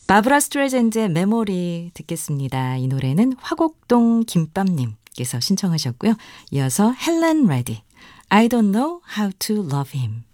바브라 스트레이잔드의 메모리 듣겠습니다. 이 노래는 화곡동 김밥님께서 신청하셨고요. 이어서 헬렌 레디, I don't know how to love him.